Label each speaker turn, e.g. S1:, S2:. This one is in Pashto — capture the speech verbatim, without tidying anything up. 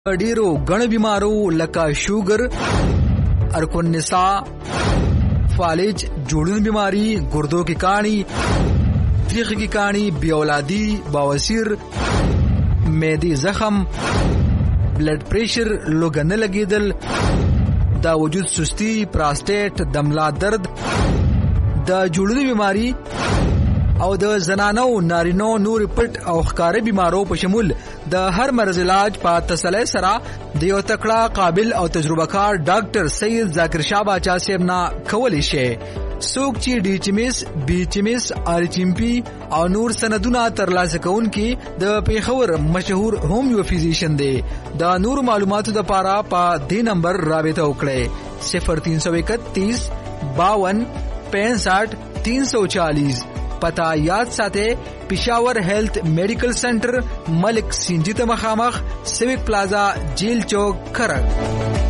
S1: ډیرو غڼ بیمارو لکه شوګر، ارکونسا، فالج، جوړون بیماری، ګردو کې کاڼي، تریخ کې کاڼي، بې اولادي، بواسیر، معدې زخم، بلډ پریشر، لوګه نه لګېدل، د وجود سستی، پراسټیټ، د ملا درد، د جوړونې بیماری او د زنانو نارینو نور پټ او ښکاره بیمارو په شمول د هر مرض علاج په تسلی سره د یو تکړه، قابل او تجربه کار ډاکټر سید ذاکر شاه باچا صاحب نه کولی شي. څوک چې ډي ایچ ایم ایس، بي ایچ ایم ایس، آر ایچ ایم پي او نور سندونه ترلاسه کوونکي د پیښور مشهور هومیو فزیشن دی. د نور معلوماتو لپاره په دې نمبر رابطه وکړئ: صفر تین سو اکتیس باون پینسٹھ تین سو چالیس. پتا یاد ساته: پشاور هیلث میډیکل سنټر، ملک سینجی ته مخامخ، سیوک پلازا، جیل چوک، کرک.